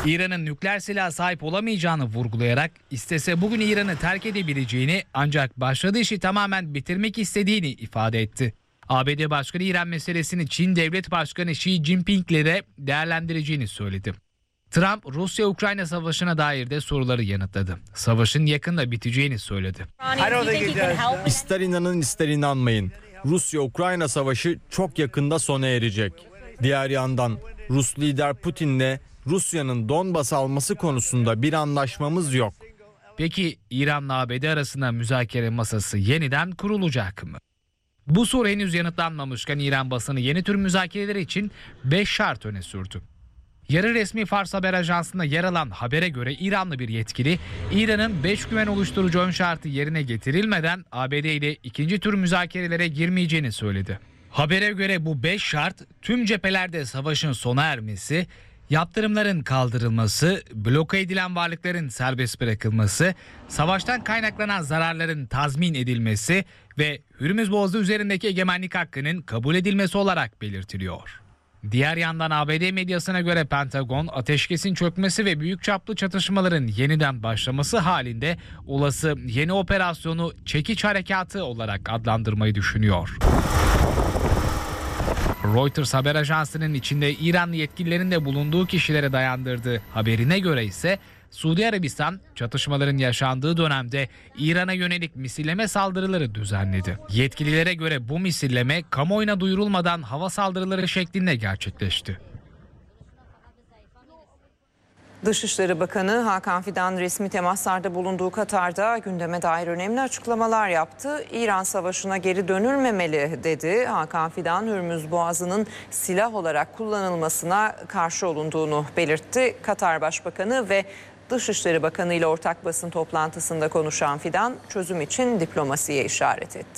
İran'ın nükleer silaha sahip olamayacağını vurgulayarak istese bugün İran'ı terk edebileceğini ancak başladığı işi tamamen bitirmek istediğini ifade etti. ABD Başkanı İran meselesini Çin Devlet Başkanı Xi Jinping'le de değerlendireceğini söyledi. Trump, Rusya-Ukrayna savaşına dair de soruları yanıtladı. Savaşın yakında biteceğini söyledi. İster inanın ister inanmayın. Rusya-Ukrayna savaşı çok yakında sona erecek. Diğer yandan Rus lider Putin'le Rusya'nın Donbas alması konusunda bir anlaşmamız yok. Peki İran'la ABD arasında müzakere masası yeniden kurulacak mı? Bu soru henüz yanıtlanmamışken İran basını yeni tür müzakereler için 5 şart öne sürdü. Yarı resmi Fars Haber Ajansı'nda yer alan habere göre İranlı bir yetkili, İran'ın 5 güven oluşturucu ön şartı yerine getirilmeden ABD ile ikinci tür müzakerelere girmeyeceğini söyledi. Habere göre bu 5 şart tüm cephelerde savaşın sona ermesi, yaptırımların kaldırılması, bloke edilen varlıkların serbest bırakılması, savaştan kaynaklanan zararların tazmin edilmesi ve Hürmüz Boğazı üzerindeki egemenlik hakkının kabul edilmesi olarak belirtiliyor. Diğer yandan ABD medyasına göre Pentagon, ateşkesin çökmesi ve büyük çaplı çatışmaların yeniden başlaması halinde olası yeni operasyonu çekiç harekatı olarak adlandırmayı düşünüyor. Reuters haber ajansının içinde İranlı yetkililerin de bulunduğu kişilere dayandırdığı haberine göre ise Suudi Arabistan çatışmaların yaşandığı dönemde İran'a yönelik misilleme saldırıları düzenledi. Yetkililere göre bu misilleme kamuoyuna duyurulmadan hava saldırıları şeklinde gerçekleşti. Dışişleri Bakanı Hakan Fidan resmi temaslarda bulunduğu Katar'da gündeme dair önemli açıklamalar yaptı. İran savaşına geri dönülmemeli dedi. Hakan Fidan, Hürmüz Boğazı'nın silah olarak kullanılmasına karşı olunduğunu belirtti. Katar Başbakanı ve Dışişleri Bakanı ile ortak basın toplantısında konuşan Fidan, çözüm için diplomasiye işaret etti.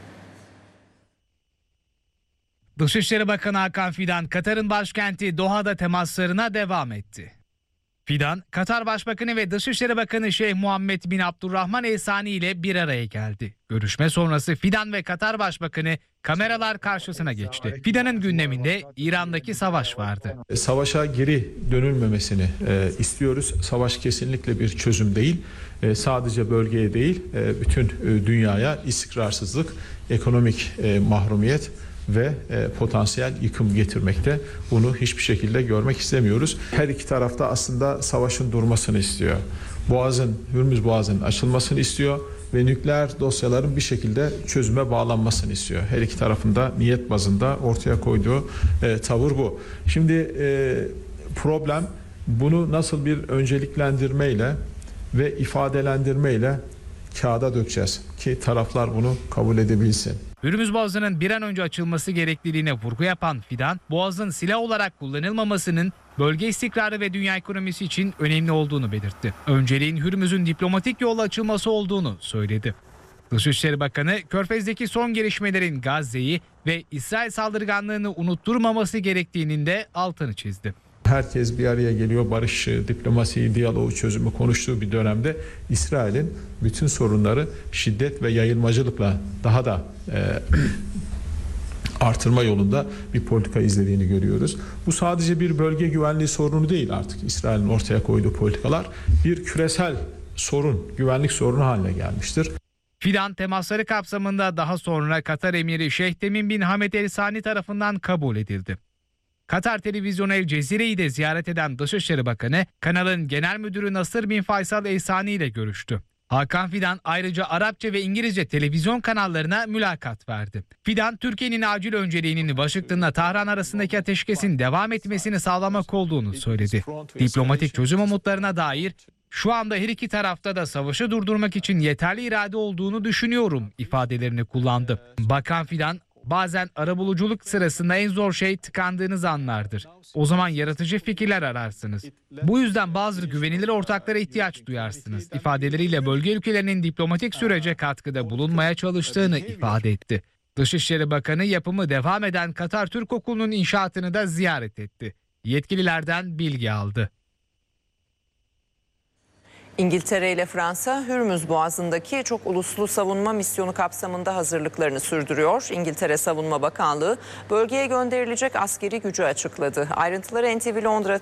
Dışişleri Bakanı Hakan Fidan, Katar'ın başkenti Doha'da temaslarına devam etti. Fidan, Katar Başbakanı ve Dışişleri Bakanı Şeyh Muhammed bin Abdurrahman El Sani ile bir araya geldi. Görüşme sonrası Fidan ve Katar Başbakanı kameralar karşısına geçti. Fidan'ın gündeminde İran'daki savaş vardı. Savaşa geri dönülmemesini istiyoruz. Savaş kesinlikle bir çözüm değil. Sadece bölgeye değil, bütün dünyaya istikrarsızlık, ekonomik mahrumiyet ve potansiyel yıkım getirmekte. Bunu hiçbir şekilde görmek istemiyoruz. Her iki tarafta aslında savaşın durmasını istiyor. Hürmüz Boğazı'nın açılmasını istiyor ve nükleer dosyaların bir şekilde çözüme bağlanmasını istiyor. Her iki tarafında niyet bazında ortaya koyduğu tavır bu. Şimdi problem bunu nasıl bir önceliklendirmeyle ve ifadelendirmeyle kağıda dökeceğiz ki taraflar bunu kabul edebilsin. Hürmüz Boğazı'nın bir an önce açılması gerekliliğine vurgu yapan Fidan, Boğaz'ın silah olarak kullanılmamasının bölge istikrarı ve dünya ekonomisi için önemli olduğunu belirtti. Önceliğin Hürmüz'ün diplomatik yolla açılması olduğunu söyledi. Dışişleri Bakanı, Körfez'deki son gelişmelerin Gazze'yi ve İsrail saldırganlığını unutturmaması gerektiğinin de altını çizdi. Herkes bir araya geliyor, barış, diplomasi, diyaloğu, çözümü konuştuğu bir dönemde İsrail'in bütün sorunları şiddet ve yayılmacılıkla daha da artırma yolunda bir politika izlediğini görüyoruz. Bu sadece bir bölge güvenliği sorunu değil artık. İsrail'in ortaya koyduğu politikalar bir küresel sorun, güvenlik sorunu haline gelmiştir. Fidan temasları kapsamında daha sonra Katar Emiri Şeyh Temim bin Hamed El Sani tarafından kabul edildi. Katar televizyonu El Cezire'yi de ziyaret eden Dışişleri Bakanı, kanalın genel müdürü Nasır bin Faysal El Sani ile görüştü. Hakan Fidan ayrıca Arapça ve İngilizce televizyon kanallarına mülakat verdi. Fidan, Türkiye'nin acil önceliğinin Washington'la Tahran arasındaki ateşkesin devam etmesini sağlamak olduğunu söyledi. Diplomatik çözüm umutlarına dair, "Şu anda her iki tarafta da savaşı durdurmak için yeterli irade olduğunu düşünüyorum" ifadelerini kullandı. Bakan Fidan, "Bazen arabuluculuk sırasında en zor şey tıkandığınız anlardır. O zaman yaratıcı fikirler ararsınız. Bu yüzden bazı güvenilir ortaklara ihtiyaç duyarsınız" ifadeleriyle bölge ülkelerinin diplomatik sürece katkıda bulunmaya çalıştığını ifade etti. Dışişleri Bakanı yapımı devam eden Katar Türk Okulu'nun inşaatını da ziyaret etti. Yetkililerden bilgi aldı. İngiltere ile Fransa, Hürmüz Boğazı'ndaki çok uluslu savunma misyonu kapsamında hazırlıklarını sürdürüyor. İngiltere Savunma Bakanlığı bölgeye gönderilecek askeri gücü açıkladı. Ayrıntıları NTV Londra